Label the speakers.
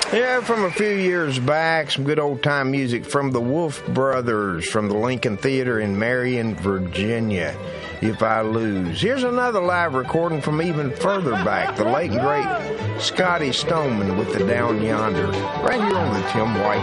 Speaker 1: Yeah, from a few years back, some good old-time music from the Wolf Brothers from the Lincoln Theater in Marion, Virginia, If I Lose. Here's another live recording from even further back, the late and great Scotty Stoneman with the Down Yonder, right here on the Tim White